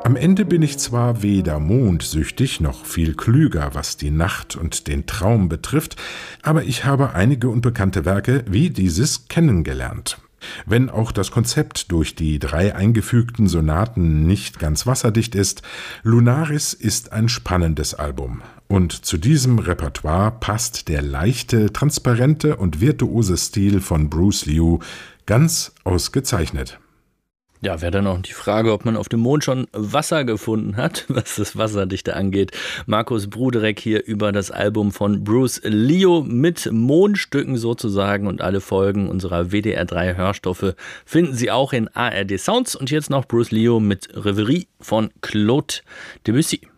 Am Ende bin ich zwar weder mondsüchtig noch viel klüger, was die Nacht und den Traum betrifft, aber ich habe einige unbekannte Werke wie dieses kennengelernt. Wenn auch das Konzept durch die 3 eingefügten Sonaten nicht ganz wasserdicht ist, Lunaris ist ein spannendes Album. Und zu diesem Repertoire passt der leichte, transparente und virtuose Stil von Bruce Liu ganz ausgezeichnet. Ja, wäre dann auch die Frage, ob man auf dem Mond schon Wasser gefunden hat, was das Wasserdichte angeht. Markus Bruderek hier über das Album von Bruce Liu mit Mondstücken sozusagen, und alle Folgen unserer WDR 3 Hörstoffe finden Sie auch in ARD Sounds. Und jetzt noch Bruce Liu mit Reverie von Claude Debussy.